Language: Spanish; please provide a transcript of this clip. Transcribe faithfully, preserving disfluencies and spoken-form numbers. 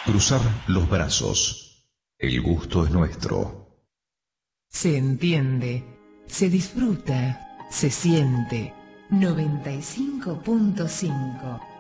Cruzar los brazos. El gusto es nuestro. Se entiende, se disfruta, se siente. noventa y cinco punto cinco